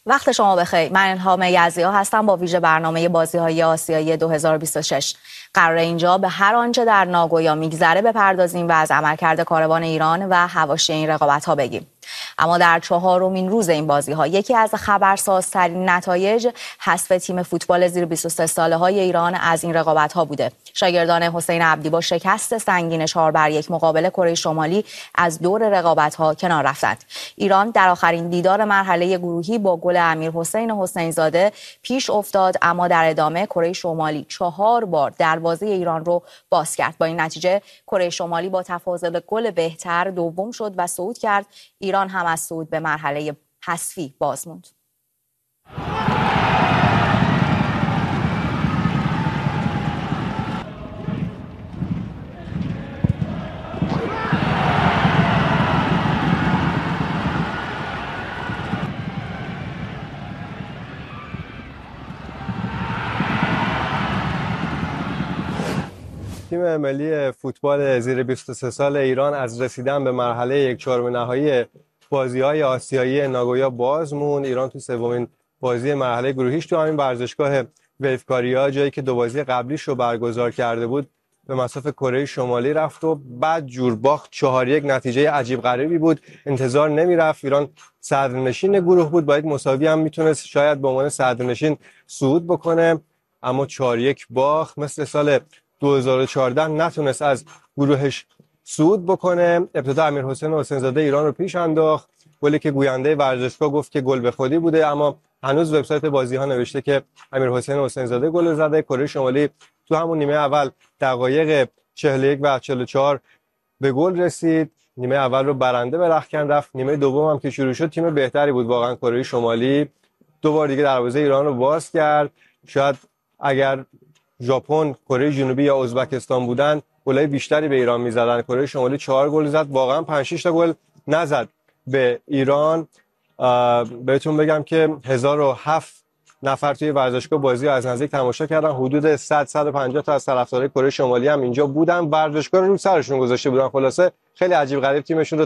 وقت شما بخیر. من الهام یزدیا هستم با ویژه برنامه بازی‌های آسیایی 2026. قراره اینجا به هر آنچه در ناگویا میگذره بپردازیم و از عملکرد کاروان ایران و حواشی این رقابت‌ها بگیم. اما در چهارمین روز این بازی‌ها یکی از خبرسازترین نتایج حذف تیم فوتبال زیر 23 ساله‌های ایران از این رقابت‌ها بوده. شاگردان حسین عبدی با شکست سنگین 4-1 مقابل کره شمالی از دور رقابت‌ها کنار رفتند. ایران در آخرین دیدار مرحله گروهی با گل امیرحسین حسین‌زاده پیش افتاد، اما در ادامه کره شمالی 4 بار دروازه ایران رو باز کرد. با این نتیجه کره شمالی با تفاضل گل بهتر دوم شد و صعود کرد. ایران هم از صعود به مرحله حذفی باز موند. تیم ملی فوتبال زیر 23 سال ایران از رسیدن به مرحله 1/4 نهایی بازی‌های آسیایی ناگویا باز موند. ایران تو سومین بازی مرحله گروهیش تو همین ورزشگاه ویفکاریا، جایی که 2 بازی قبلیش رو برگزار کرده بود، به مصاف کره شمالی رفت و بعد جور باخت. 4-1 نتیجه عجیب غریبی بود، انتظار نمیرفت. ایران صدرنشین گروه بود، باید مساوی هم میتونست شاید به عنوان صدرنشین صعود بکنه، اما 4-1 باخت. مثل سال 2014 نتونست از گروهش صعود بکنه. ابتدا امیرحسین حسین‌زاده ایران رو پیش انداخت، گلی که گوینده ورزشگاه گفت که گل به خودی بوده، اما هنوز وبسایت بازی‌ها نوشته که امیرحسین حسین‌زاده گل زده. کره شمالی تو همون نیمه اول دقایق 41 و 44 به گل رسید. نیمه اول رو برنده به رختکن رفت. نیمه دوم هم که شروع شد تیم بهتری بود واقعا. کره شمالی 2 بار دیگه دروازه ایران رو باز کرد. شاید اگر ژاپن، کره جنوبی یا ازبکستان بودن گلای بیشتری به ایران میزدن. کره شمالی 4 گل زد، واقعا 5-6 تا گل نزد به ایران. بهتون بگم که 1007 نفر توی ورزشگاه بازی از نزدیک تماشا کردن. حدود 100-150 تا از طرفدارای کره شمالی هم اینجا بودن، ورزشگاه رو سرشون گذاشته بودن. خلاصه خیلی عجیب غریب تیمشون رو